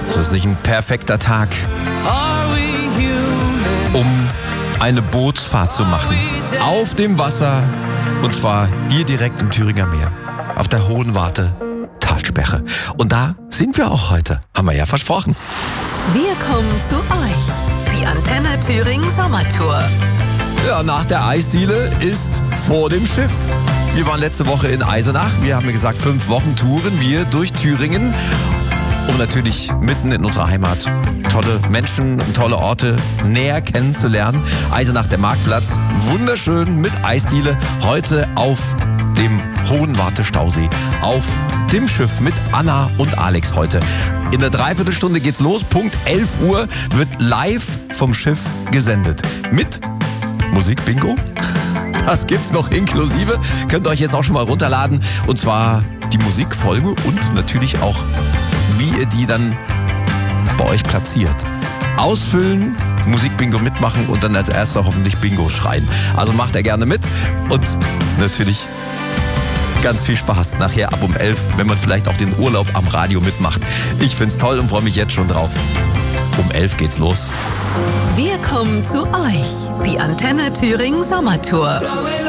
Das ist nicht ein perfekter Tag, um eine Bootsfahrt zu machen. Auf dem Wasser. Und zwar hier direkt im Thüringer Meer. Auf der Hohenwarte Talsperre. Und da sind wir auch heute. Haben wir ja versprochen. Wir kommen zu euch. Die Antenne Thüringen Sommertour. Ja, nach der Eisdiele ist vor dem Schiff. Wir waren letzte Woche in Eisenach. Wir haben gesagt, 5 Wochen touren wir durch Thüringen. Um natürlich mitten in unserer Heimat tolle Menschen und tolle Orte näher kennenzulernen. Eisenach, der Marktplatz, wunderschön mit Eisdiele. Heute auf dem Hohenwarte Stausee, auf dem Schiff mit Anna und Alex heute. In der Dreiviertelstunde geht's los. Punkt 11 Uhr wird live vom Schiff gesendet. Mit Musikbingo. Das gibt's noch inklusive. Könnt ihr euch jetzt auch schon mal runterladen. Und zwar die Musikfolge und natürlich auch, wie ihr die dann bei euch platziert. Ausfüllen, Musikbingo mitmachen und dann als erster hoffentlich Bingo schreien. Also macht er gerne mit und natürlich ganz viel Spaß nachher ab um 11, wenn man vielleicht auch den Urlaub am Radio mitmacht. Ich find's toll und freue mich jetzt schon drauf. Um 11 geht's los. Wir kommen zu euch. Die Antenne Thüringen Sommertour.